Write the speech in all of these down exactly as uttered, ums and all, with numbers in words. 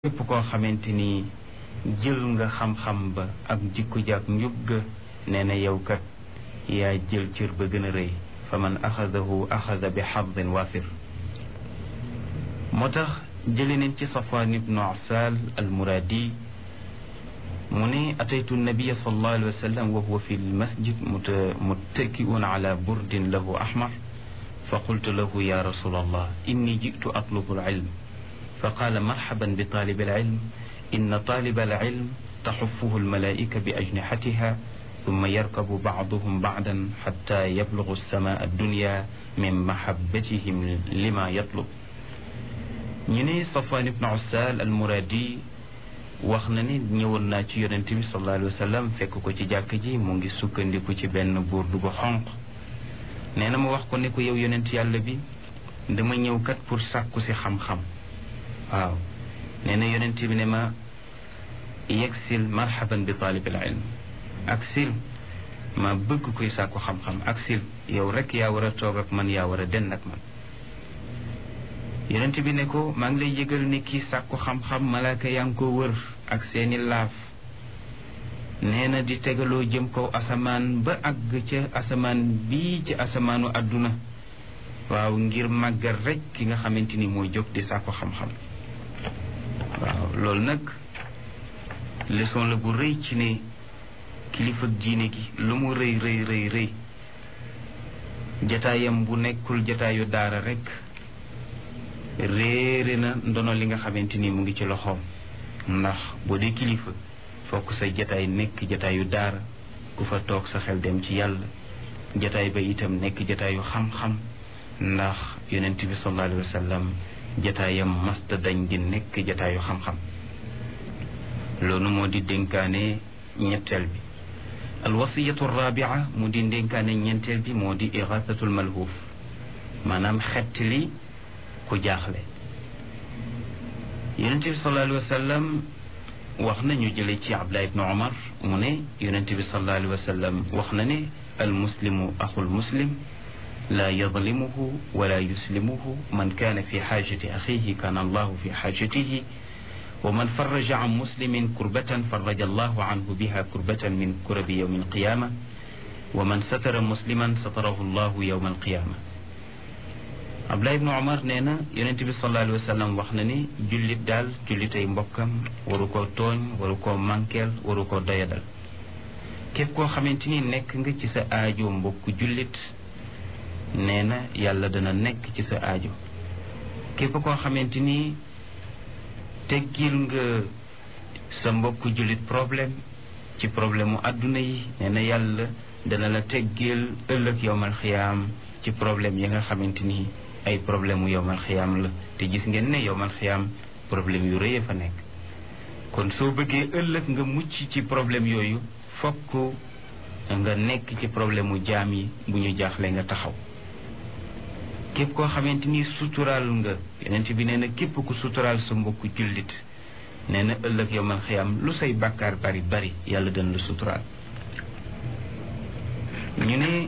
képp koo xamante ni jël nga xam-xam ba ak jikko jaak njub ga nee na yow kat yaa jël cër ba gën a rëy fa man axadahu axada bi xadin waafir moo tax jële nañ ci Safwan ibnu Asal almuradi mu ne ataytu nabia sallallahu alayhi wa sallam wa huwa fi lmasjid muttakiun ala burdin lahu ahmar fa qultu lahu ya rasul allah inni jitu atlubu alilm فقال مرحبا بطالب العلم إن طالب العلم تحفه الملائكة بأجنحتها ثم يركب بعضهم بعدا حتى يبلغ السماء الدنيا من محبتهم لما يطلب ñi Safwan ibn Asal al-Muradi wax na ni ñëwoon naa ci yonent bi sallallahu alayhi wa sallam fekk ko ci jàkk ji mu ngi sukkandiku ci benn burdu bu xonq nee na ma wax ko ne ko yow yonent yàlla bi dama ñëw kat pour sàkku si xam-xam waaw nee na yonent bi ne ma yegsil marhaban bi taalibil ilm ak sil ma bëgg kuy sàkku xam-xam ak sil yow rek yaa war a toog ak man yaa war a den ak man yonent bi ne ko maa ngi lay yëgal ne kii sàkku xam-xam malaaka yaa ngi ko wër ak seeni laaf nee na di tegaloo jëm kaw asamaan ba àgg ca asamaan bii ci asamaanu àdduna waaw ngir màggal rek ki nga xamante ni mooy jóg di sàkku xam-xam waaw loolu nag leçon la bu rëy ci ne kilifa diine gi lu mu rëy rëy rëy rëy jataayam bu nekkul jataayu daara rek réere na ndono li nga xamante ni mu ngi ci loxoom ndax boo dee kilifa fokk sa jataay nekk jataayu daara ku fa toog sa xel dem ci yàlla jataay ba itam nekk jataayu xam-xam ndax yonent bi sallallahu alayhi wa sallam jataayam masta dañ di nekk jataayu xam-xam loolu moo di dénkaane ñetteel bi alwasiyatu rabia mu di dénkaane ñeenteel bi moo di irasatul malhuuf maanaam xett li ku jaaxle yonent bi sallallahu alayhi wa sallam wax nañu jële ci Abdullah ibnu Umar mu ne yonent bi sallallahu alayhi wa sallam wax na ne almuslimu axul muslim لا يظلمه ولا يسلمه من كان في حاجة أخيه كان الله في حاجته ومن فرج عن مسلم كربة فرج الله عنه بها كربة من كرب يوم القيامة ومن ستر مسلما ستره الله يوم القيامة Abdullah ibn Umar nee na Yonent bi sallallahu alayhi wa sallam wax na ni jullit daal jullitay mbokkam waru koo tooñ waru koo mànkeel waru koo doyadal képp koo xamante ni nekk nga ci sa aajo mbokk jullit nee na yàlla dana nekk ci sa aajo képp koo xamante ni teggil nga sa mbokk jullit problème ci problème mu àdduna yi nee na yàlla dana la teggil ëllëg yowmal xiyaam ci problème yi nga xamante ni ay problème mu yowmal xiyaam la te gis ngeen ne yowmal xiyaam problème yu rëy fa nekk kon soo bëggee ëllëg nga mucc ci problème yooyu fokk nga nekk ci problème mu jaam yi bu ñu jaaxle nga taxaw képp koo xamante ni suturaal nga yonent bi nee na képp ku suturaal sa mbokku jullit nee na ëllëg yowmal xiyaam lu say bàkkaar bari bari yàlla dana la suturaal ñu ne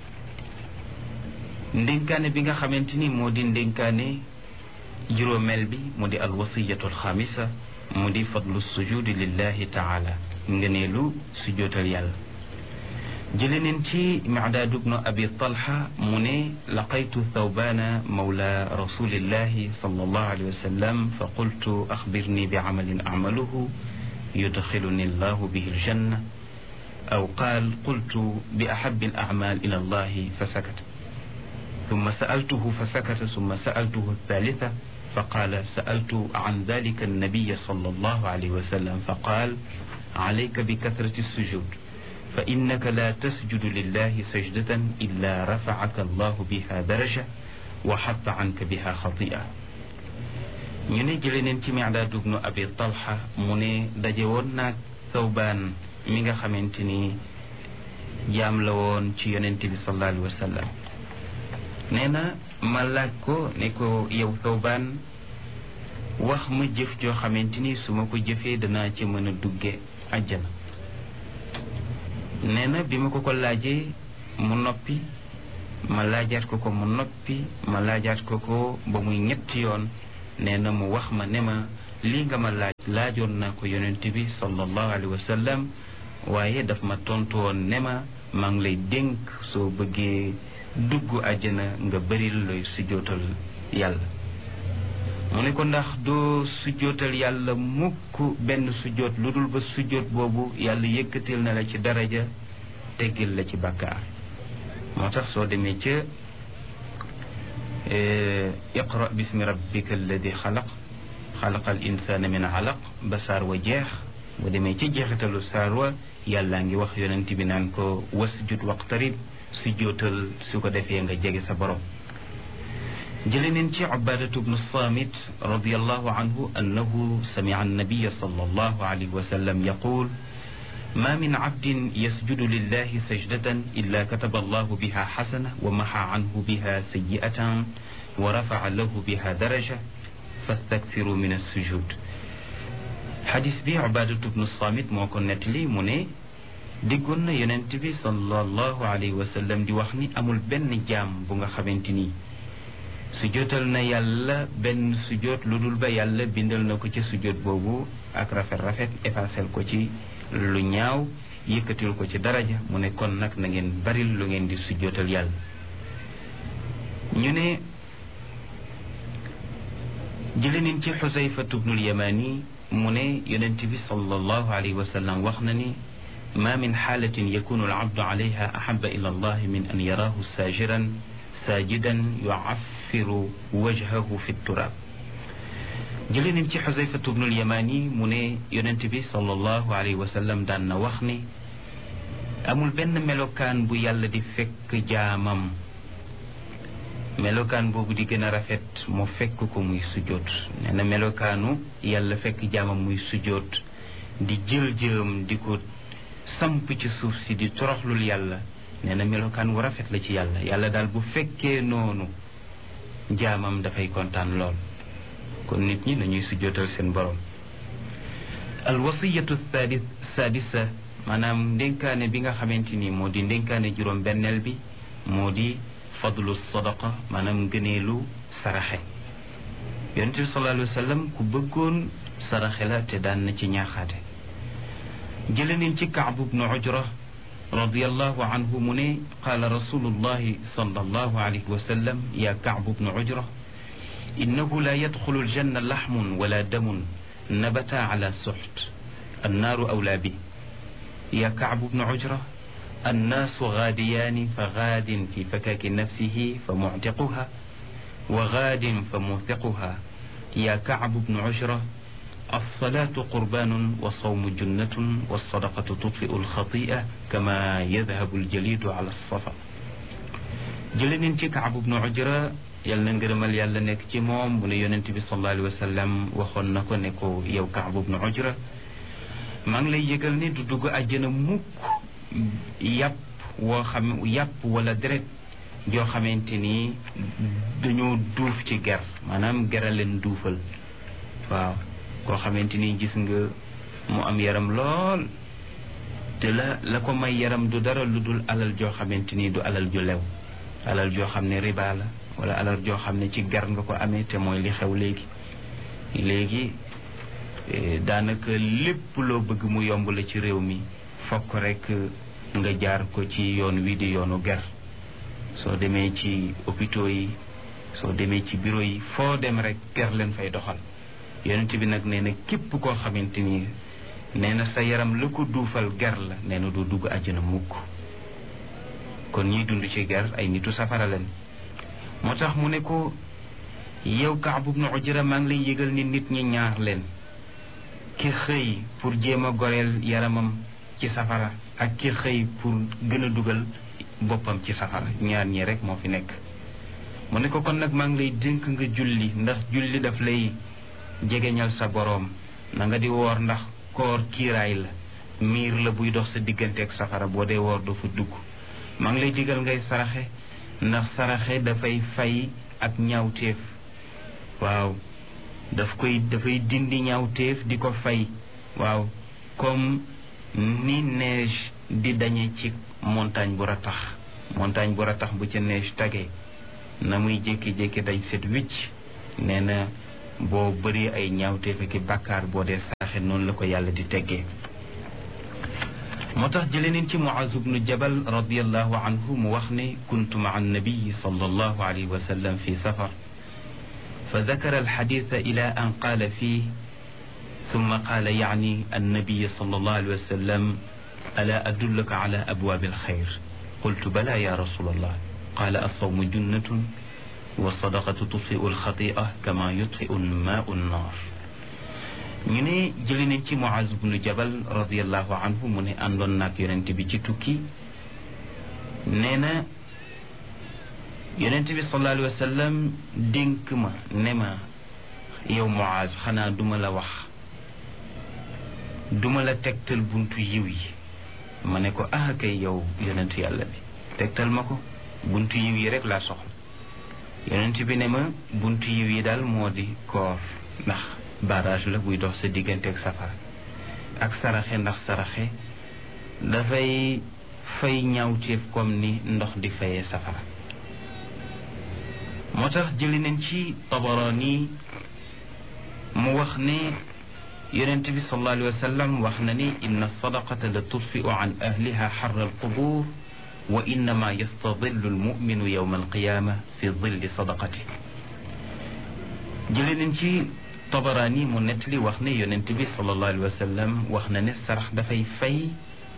ndénkaane bi nga xamante ni moo di ndénkaane juróomeel bi mu di alwasiyatu alxamisa mu di fadlu sujudi lillahi taala ngëneelu sujootal yàlla jële neen ci Mi'daad ibnu Abi Talha mu ne laqaytu Thawbaana mawla rasulillahi sallallahu alayhi wa sallam fa qultu axbirni bi amalin acmaluhu yudxiluni allahu bihi aljanna aw qaal qultu bi ahabbi alacmaal ila allahi fa sakata summa sa'altuhu fa sakata summa sa'altuhu athalitha fa qaala sa'altu an dalika annabiya sallallahu alayhi wa sallam fa qaal alayka bi kathrati sujud fa innaka la tasjudu lillahi sajdatan illa rafacaka allahu biha daraja wa xatta anka biha xatia ñu ne jële neen ci Mi'daad ibnu Abi Talha mu ne daje woon naag Thawbaan mi nga xamante ni jaam la woon ci yonent bi sallallahu alayhi wa sallam nee na ma laaj ko ne ko yow Thawbaan wax ma jëf joo xamante ni su ma ko jëfee danaa ci mën a dugge àjjana nee na bi ma ko ko laajee mu noppi ma laajaat ko ko mu noppi ma laajaat ko ko ba muy ñetti yoon nee na mu wax ma ne ma lii nga ma laaj laajoon naa ko yonent bi sallallahu alayhi wa sallam waaye daf ma tontu woon ne ma maa ngi lay dénk soo bëggee dugg àjjana nga bëril looy sujjootal yàlla. mu ne ko ndax doo sujjootal yàlla mukk benn sujjoot lu dul ba sujjoot boobu yàlla yëkkatil na la ci daraja teggil la ci bàkkaar. moo tax soo demee ca iqra bismi rabbika alladi xalaq xalaqa al insana min alaq ba saar wa jeex boo demee ci jeexitalu saar wa yàllaa ngi wax yonent bi naan ko wasjud waqtarib sujjootal su ko defee nga jege sa borom. jële neen ci Ubaadatu bnu Saamit radiyallahu anhu annahu sami'a annabiya sallallahu alayhi wa sallam yaqul ma min abdin yasjudu lillahi sajdatan illa kataba allahu biha xasana wa maxa anhu biha sayyi'atan wa rafa'a lahu biha daraja fastakfiru min assujud. xadis bi Ubaadatu bnu Saamit moo ko nettali mu ne déggoon na yonent bi sallallahu alayhi wa sallam di wax ni amul benn jaam bu nga xamante ni sujjootal na yàlla benn sujjoot lu dul ba yàlla bindal na ko ci sujjoot boobu ak rafet rafet effacel ko ci lu ñaaw yëkkatil ko ci daraja. mu ne kon nag na ngeen baril lu ngeen di sujjootal yàlla. ñu ne jële nañ ci Xusayfatu bnul Yamani mu ne yonent bi sallallahu alayhi wa sallam wax na ni ma min xaalatin yakunu al-abdu alayha ahaba ila allah min an yaraahu saajiran saajidan yuaffiru wajhahu fi turaab. jële nañ ci Xusayfatu bnul Yamani mu ne yonent bi sallallahu alayhi wa sallam daan na wax ni amul benn melokaan bu yàlla di fekk jaamam melokaan boobu di gën a rafet mu fekk ko muy sujjoot. nee na melokaanu yàlla fekk jaamam muy sujjoot di jël jëm di ko samp ci suuf si di toroxlul yàlla. nee na melokaan wu rafet la ci yàlla. yàlla daal bu fekkee noonu jaamam dafay kontaan lool. kon nit ñi nañuy sujjootal seen borom. al wasiyatu sadisa maanaam ndénkaane bi nga xamante ni moo di ndénkaane juróom benneel bi moo di fadlu sadaqa maanaam gëneelu saraxe. yonent bi sallallahu alayhi wa sallam ku bëggoon saraxe la te daan na ci ñaaxaate. jële nañ ci Kaab bnu Ujra radiyallahu anhu mu ne qaala rasulullahi sallallahu alayhi wa sallam ya Kaab bnu Ujra innahu la yadxulu aljanna laxmun wala damun nabata ala suxt annaaru awlaa bi. ya Kaab bnu Ujra annaasu gaadiyaani fa gaadin fi fakaaki nafsihi fa muctiquha wa gaadin fa muuthiquha. ya Kaab bnu Ujra alsalaatu qurbaanun wa sawmu junnatun wa sadaqatu tutfiu alxatia kama yadhabu aljalidu ala alsafa. jële nañ ci Kaab bnu Ujra yal na ngërëmal yàlla nekk ci moom mu ne yonent bi sallallahu alayhi wa sallam waxoon na ko ne ko yow Kaab bnu Ujra maa ngi lay yëgal ne du dugg àjjana mukk yàpp woo xam yàpp wala deret joo xamante ni dañoo duuf ci ger maanaam gera leen duufal. waaw koo xamante ni gis nga mu am yaram lool te la la ko may yaram du dara lu dul alal joo xamante ni du alal ju lew alal joo xam ne riba la wala alal joo xam ne ci ger nga ko amee te mooy li xew léegi léegi daanaka lépp loo bëgg mu yomb la ci réew mi fokk rek nga jaar ko ci yoon wi di yoonu ger. soo demee ci hôpitaux yi soo demee ci bureau yi foo dem rek ger leen fay doxal. yonent bi nag nee na képp koo xamante ni nee na sa yaram la ko duufal ger la nee na doo dugg àjjana mukk. kon ñiy dund ci ger ay nitu safara leen. moo tax mu ne ko yow Kaab bnu Ujra maa ngi lay yëgal ni nit ñi ñaar leen ki xëy pour jéem a goreel yaramam ci safara ak ki xëy pour gën a dugal boppam ci safara ñaar ñi rek moo fi nekk. mu ne ko kon nag maa ngi lay dénk nga julli ndax julli daf lay jegeñal sa boroom. na nga di woor ndax koor kiiraay la miir la buy dox sa digganteeg safara boo dee woor doo fa dugg. maa ngi lay digal ngay saraxe ndax saraxe dafay fay ak ñaawteef. waaw daf koy dafay dindi ñaawteef di ko fay. waaw comme ni neige di dañe ci montagne bu ratax montagne bu ratax bu ca neige tagee na muy jékki-jékki dañ set wicc nee na boo bëri ay ñaawteef ak bàkkaar boo dee saraxe noonu la ko yàlla di teggee. moo tax jëlee nañ ci Muaz ibnu Jabal radiyallahu anhu mu wax ne kuntu maa annabiyi sallallahu alayhi wa sallam fi safar fa dakara alxaditha ila an qaala fii summa qaala yaani annabiyi sallallahu alayhi wa sallam ala adulluka ala abwaabi alxayr qultu bala ya rasulallah qaala alsawmu junnatun wa sadaqatu tutfiu alxatia kama yutfiu maau nnaar. ñu ne jëli nañ ci Muaz ibnu Jabal radiallahu anhu mu ne àndoon naag yonent bi ci tukki. nee na yonent bi sallallahu alayhi wa sallam dénk ma ne ma yow Muaz xanaa duma la wax duma la tegtal buntu yiw yi. ma ne ko ah kay yow yonent yàlla bi tegtal ma ko buntu yiw yi rek laa soxla. yonent bi ne ma buntu yiw yi daal moo di koor ndax barrage la buy dox sa diggante ak safara ak saraxe ndax saraxe dafay fay ñaawteef comme ni ndox di fayee safara. moo tax jëli nañ ci Tabarani mu wax ne yonent bi sallallahu alayhi wa sallam wax na ni inna sadaqata la tudfiu an ahliha xarra alqubur wa innama yastadillu almuminu yowma alqiyama fi dilli sadaqati. jëli nañ ci Tabarani mu nettali wax ne yonent bi sallallahu alayhi wa sallam wax na ne sarax dafay fay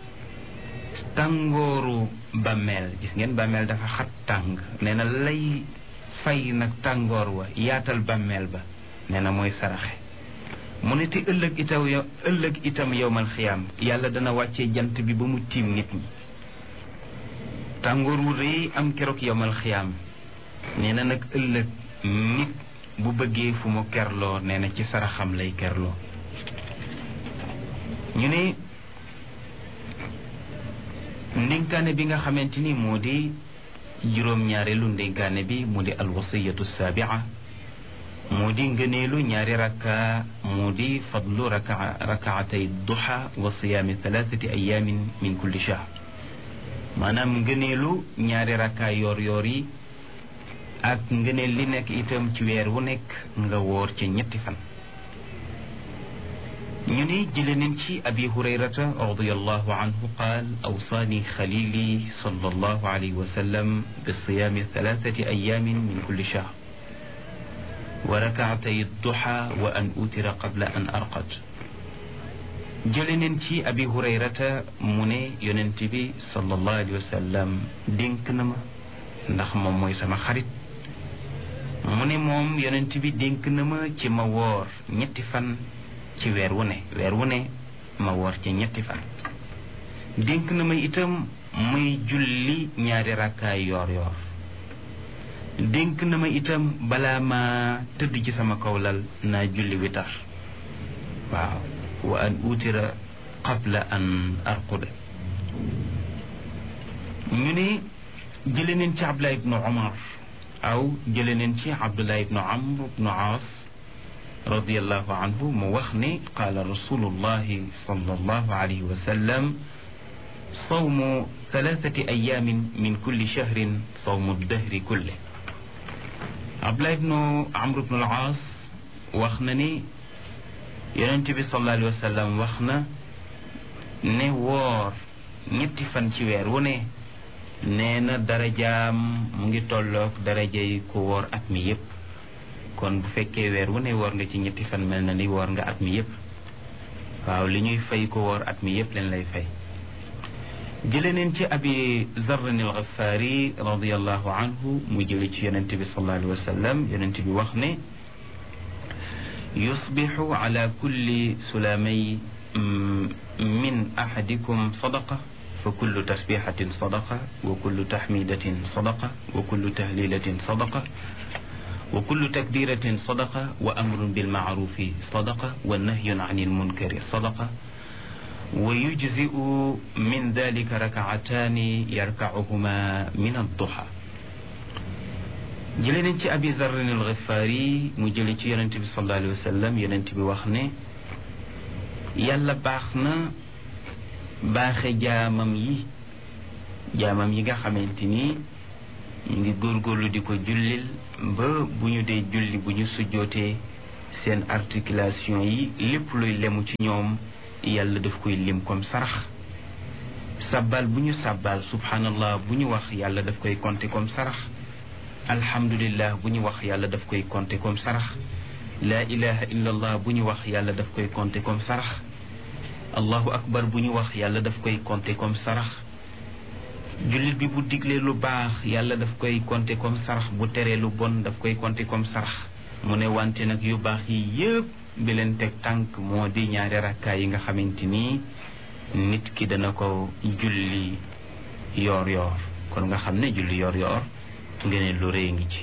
tàngooru bàmmeel. gis ngeen bàmmeel dafa xat tàng nee na lay fay nag tàngoor wa yaatal bàmmeel ba nee na mooy saraxe. mu ne te ëllëg itam yow ëllëg itam yowmal xiyaam yàlla dana wàccee jant bi ba mu tiim nit ñi tàngoor wu rëy am keroog yowmal xiyaam. nee na nag ëllëg nit bu bëggee fu mu kerloo nee na ci saraxam lay kerloo. ñu ne ndénkaane bi nga xamante ni moo di juróom-ñaareelu ndénkaane bi mu di alwasiyatu saabia moo di ngëneelu ñaari rakka moo di fadlu raka rakaatay duha wa siyaami thalathati ayamin min kulli shahr. maanaam ngëneelu ñaari rakka yoor yoor yi ak ngëneel li nekk itam ci weer wu nekk nga woor ci ñetti fan. ñu ne jële nañ ci abi hurayrata radiyallahu anhu qaal awsaani xalili sallallahu alayhi wa sallam bi siyaami thalathati ayamin min kulli shahr wa rakaatay duha wa an utira qabla an arqad. jële nañ ci abi hurayrata mu ne yonent bi sallallahu alayhi wa sallam dénk na ma ndax moom mooy sama xarit. mu ne moom yonent bi dénk na ma ci ma woor ñetti fan ci weer wu ne weer wu ne ma woor ci ñetti fan. dénk na ma itam muy julli ñaari rakkaay yoor yoor. dénk na ma itam balaa ma tëdd ci sama kawlal naa julli witar. waaw wa an utira qabla an arquda. ñu ne jële neen ci Abdullah ibnu Umar aw jële neen ci Abdullah ibnu Amr ibnu Aas radiyallahu anhu mu wax ne qaala rasulullahi sallallahu alayhi wa sallam sawmu thalathati ayamin min kulli shahrin sawmu dahri kulle. Abdullah ibnu Amr ibnu Aas wax na ni yonent bi sallallahu alayhi wa sallam wax na ne woor ñetti fan ci weer wu ne nee na darajaam mu ngi tolloog darajay ku woor at mi yépp. kon bu fekkee weer wu ne woor nga ci ñetti fan mel na ni woor nga at mi yépp. waaw li ñuy fay ku woor at mi yépp leen lay fay. jële neen ci abi zarrin al-Ghaffaari radiyallahu anhu mu jële ci yonent bi sallallahu alayhi wa sallam yonent bi wax ne yusbixu ala kulli sulamay min ahadikum sadaqa fa kullu tasbixatin sadaqa wa kullu taxmidatin sadaqa wa kullu tahlilatin sadaqa wa kullu takbiratin sadaqa wa amrun bilmaarufi sadaqa wa nahyun an ilmunkari sadaqa wa yujziu min dalika rakaataani yarkacuhuma min adduha. jële nañ ci abi zarrin al-Ghiffaari mu jële ci yonent bi sallallahu alayhi wa sallam yonent bi wax ne yàlla baax na baaxe jaamam yi jaamam yi nga xamante ni ñu ngi góorgóorlu di ko jullil ba bu ñu dee julli bu ñu sujjootee seen articulation yi lépp luy lemu ci ñoom yàlla daf koy lim comme sarax sabbal bu ñu sabbal subhanallah bu ñu wax yàlla daf koy compter comme sarax alhamdulillah bu ñu wax yàlla daf koy compter comme sarax la ilaha illa allah bu ñu wax yàlla daf koy compter comme sarax allahu akbar bu ñu wax yàlla daf koy compter comme sarax jullit bi bu diglee lu baax yàlla daf koy compter comme sarax bu teree lu bon daf koy compter comme sarax mu ne wante nag yu baax yi yëpp bi leen teg tànk moo di ñaari rakkaay yi nga xamante ni nit ki dana ko julli yoor yoor kon nga xam ne julli yoor yoor ngeen lu rëy ngi ci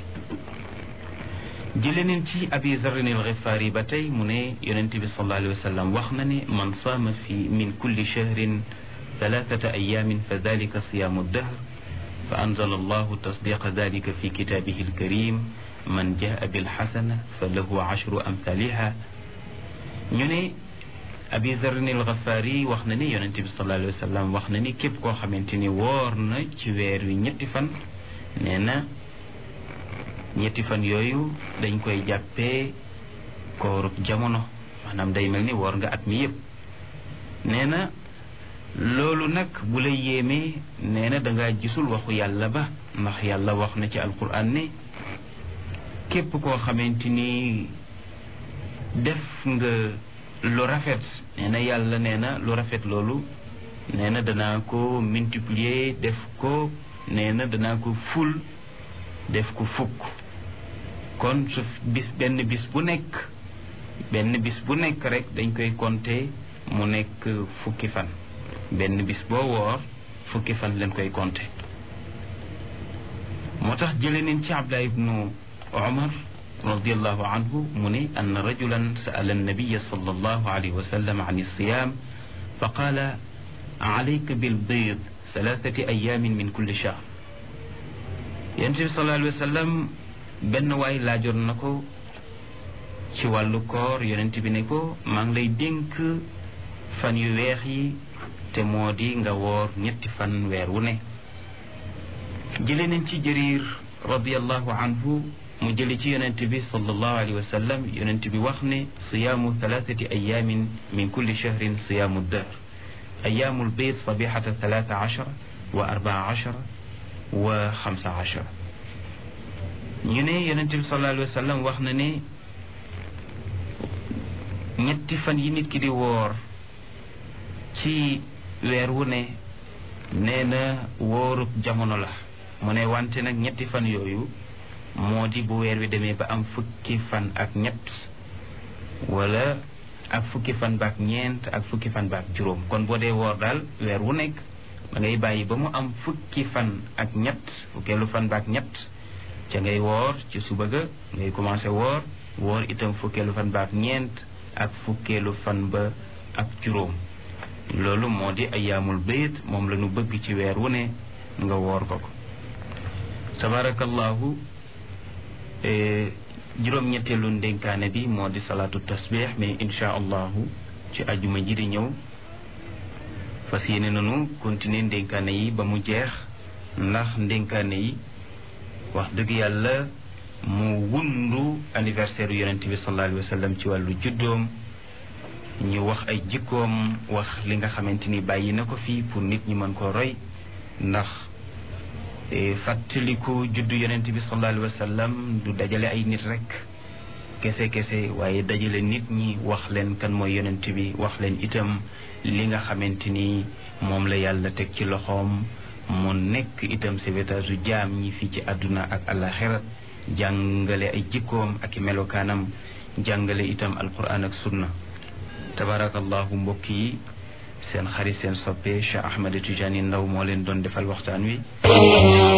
jële neen ci abi zarrin al-Ghifari ba tey mu ne yonente bi sallallahu alayhi wa sallam wax na ne man saama fi min kulli shahrin thalathata ayamin fa dalika siyaamu dahr fa anzala allahu tasdiqa dalika fi kitabihi al-karim man jaa bilxasana fa lahu ashru amthaliha ñu ne abi zarrin al-Ghifari wax na ni yonente bi sallallahu alayhi wa sallam wax na ni képp koo xamante ni woor na ci weer wi ñetti fan nee na ñetti fan yooyu dañ koy jàppee koorub jamono maanaam day mel ni woor nga at mi yëpp nee na loolu nag bu la yéemee nee na dangaa gisul waxu yàlla ba ndax yàlla wax na ci alquran ne képp koo xamante ni def nga lu rafet nee na yàlla nee na lu rafet loolu nee na danaa ko multiplier def ko nee na danaa ko ful def ko fukk kon su bis benn bis bu nekk benn bis bu nekk rek dañ koy compter mu nekk fukki fan benn bis boo woor fukki fan leen koy compter moo tax jële neen ci Abdullah ibnu Umar radiyallahu anhu mu ne anna rajulan sa'ala an-nabiyya sallallahu alayhi wa sallam an as-siyam fa qala alayka bil bayd thalathati ayamin min kulli shahr yonent bi sallallahu alayhi wa sallam benn waay laajoon na ko ci wàllu koor yonent bi ne ko maa ngi lay dénk fan yu weex yi te moo di nga woor ñetti fan weer wu ne jëlee nañ ci Jarir radiyallahu anhu mu jële ci yonent bi sallallahu alayhi wa sallam yonent bi wax ne siyaamu thalathati ayamin min kulli shahrin siyaamu dahr ayaamul bayd sabihata thalatha ashara wa arbaa ashara wa xamsa ashara ñu ne yonent bi sallallahu alayhi wa sallam wax na ne ñetti fan yi nit ki di woor ci weer wu ne nee na wóorub jamono la mu ne wante nag ñetti fan yooyu moo di bu weer wi demee ba am fukki fan ak ñett wala ak fukki fan baak ñeent ak fukki fan baak juróom kon boo dee woor daal weer wu nekk da ngay bàyyi ba mu am fukki fan ak ñett fukkeelu fan baak ñett ca ngay woor ci suba ga ngay commencé woor woor itam fukkeelu fan baak ñeent ak fukkeelu fan ba ak juróom loolu moo di ayaamul bayt moom la ñu bëgg ci weer wu ne nga woor ko ko tabarakallahu juróom-ñetteelu ndénkaane bi moo di salaatu tasbih mais insha allahu ci ajuma ji di ñëw fas yéene nañu continuer ndénkaane yi ba mu jeex ndax ndénkaane yi wax dëgg yàlla mu wundu anniversaire yu yonent bi sallallahu alayhi wa sallam ci wàllu juddoom ñu wax ay jikkoom wax li nga xamante ni bàyyi na ko fii pour nit ñi mën koo roy ndax fàttaliku juddu yonent bi sallallahu alayhi wa sallam du dajale ay nit rek kese kese waaye dajale nit ñi wax leen kan mooy yonent bi wax leen itam li nga xamante ni moom la yàlla teg ci loxoom mu nekk itam sauvetage u jaam ñi fii ci àdduna ak àllaxira jàngale ay jikkoom ak i melokaanam jàngale itam alquran ak sunna tabarakallahu mbokk yi seen xarit seen soppe Cheikh Ahmed Tidiane Ndao moo leen doon defal waxtaan wi